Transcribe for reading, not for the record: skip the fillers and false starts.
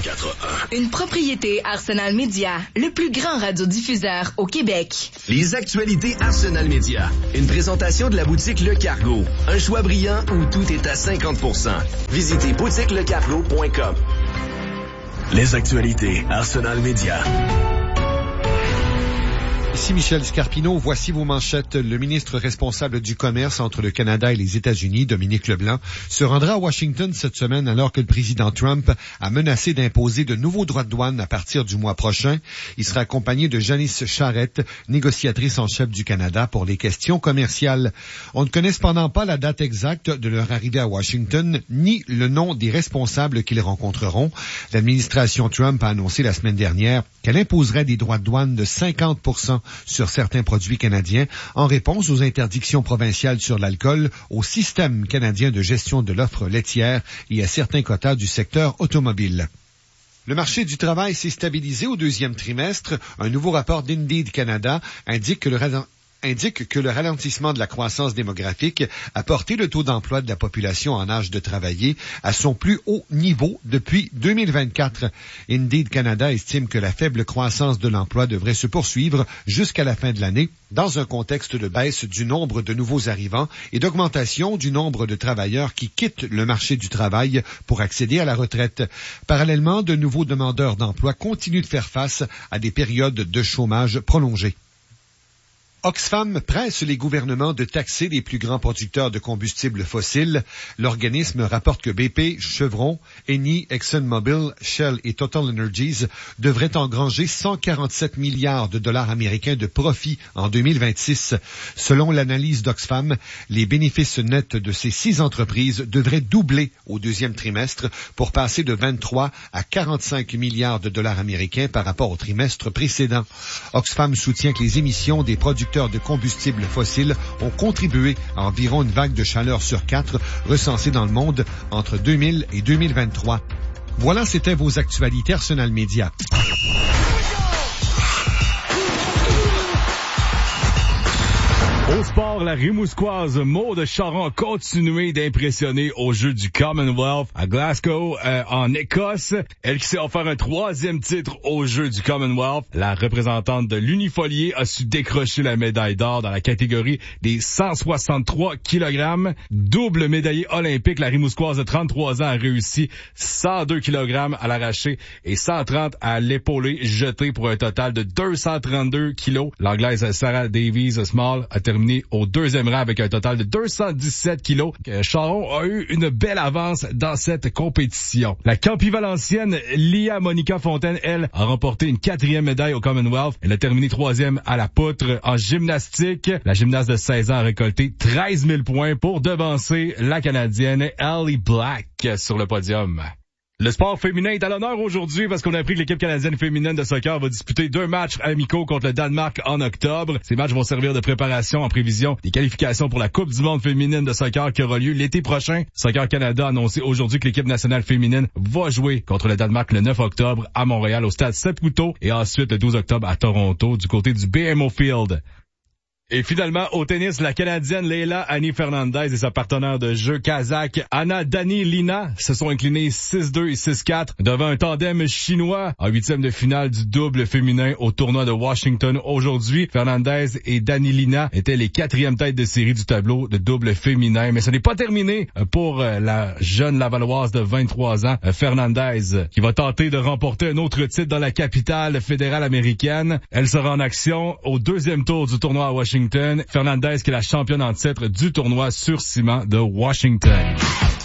104.1. Une propriété Arsenal Média, le plus grand radiodiffuseur au Québec. Les actualités Arsenal Média. Une présentation de la boutique Le Cargo. Un choix brillant où tout est à 50%. Visitez boutiquelecargo.com. Les actualités Arsenal Média. Ici Michel Scarpino, voici vos manchettes. Le ministre responsable du commerce entre le Canada et les États-Unis, Dominique Leblanc, se rendra à Washington cette semaine alors que le président Trump a menacé d'imposer de nouveaux droits de douane à partir du mois prochain. Il sera accompagné de Janice Charette, négociatrice en chef du Canada pour les questions commerciales. On ne connaît cependant pas la date exacte de leur arrivée à Washington, ni le nom des responsables qu'ils rencontreront. L'administration Trump a annoncé la semaine dernière qu'elle imposerait des droits de douane de 50% sur certains produits canadiens en réponse aux interdictions provinciales sur l'alcool, au système canadien de gestion de l'offre laitière et à certains quotas du secteur automobile. Le marché du travail s'est stabilisé au deuxième trimestre. Un nouveau rapport d'Indeed Canada indique que le ralentissement de la croissance démographique a porté le taux d'emploi de la population en âge de travailler à son plus haut niveau depuis 2024. Indeed Canada estime que la faible croissance de l'emploi devrait se poursuivre jusqu'à la fin de l'année, dans un contexte de baisse du nombre de nouveaux arrivants et d'augmentation du nombre de travailleurs qui quittent le marché du travail pour accéder à la retraite. Parallèlement, de nouveaux demandeurs d'emploi continuent de faire face à des périodes de chômage prolongées. Oxfam presse les gouvernements de taxer les plus grands producteurs de combustibles fossiles. L'organisme rapporte que BP, Chevron, Eni, ExxonMobil, Shell et Total Energies devraient engranger 147 milliards de dollars américains de profit en 2026. Selon l'analyse d'Oxfam, les bénéfices nets de ces 6 entreprises devraient doubler au deuxième trimestre pour passer de 23 à 45 milliards de dollars américains par rapport au trimestre précédent. Oxfam soutient que les émissions des producteurs de combustibles fossiles ont contribué à environ une vague de chaleur sur 4 recensée dans le monde entre 2000 et 2023. Voilà, c'était vos actualités Arsenal Média. Au sport, la Rimouskoise Maude Charron a continué d'impressionner au jeu du Commonwealth à Glasgow, en Écosse. Elle qui s'est offert un 3e titre au jeu du Commonwealth. La représentante de l'Unifolier a su décrocher la médaille d'or dans la catégorie des 163 kg. Double médaillée olympique, la Rimouskoise de 33 ans a réussi 102 kg à l'arraché et 130 à l'épaulé jeté pour un total de 232 kg. L'Anglaise Sarah Davies-Small a terminé au 2e rang avec un total de 217 kilos. Charron a eu une belle avance dans cette compétition. La Campi-Valencienne Lia Monica Fontaine, elle, a remporté une 4e médaille au Commonwealth. Elle a terminé 3e à la poutre en gymnastique. La gymnaste de 16 ans a récolté 13 000 points pour devancer la Canadienne Ellie Black sur le podium. Le sport féminin est à l'honneur aujourd'hui parce qu'on a appris que l'équipe canadienne féminine de soccer va disputer 2 matchs amicaux contre le Danemark en octobre. Ces matchs vont servir de préparation en prévision des qualifications pour la Coupe du monde féminine de soccer qui aura lieu l'été prochain. Soccer Canada a annoncé aujourd'hui que l'équipe nationale féminine va jouer contre le Danemark le 9 octobre à Montréal au stade Saputo et ensuite le 12 octobre à Toronto du côté du BMO Field. Et finalement, au tennis, la Canadienne Leila Annie Fernandez et sa partenaire de jeu kazakh Anna Danilina se sont inclinés 6-2 et 6-4 devant un tandem chinois en 8e de finale du double féminin au tournoi de Washington aujourd'hui. Fernandez et Danilina étaient les 4e têtes de série du tableau de double féminin. Mais ce n'est pas terminé pour la jeune Lavalloise de 23 ans, Fernandez, qui va tenter de remporter un autre titre dans la capitale fédérale américaine. Elle sera en action au 2e tour du tournoi à Washington. Fernandez qui est la championne en titre du tournoi sur ciment de Washington.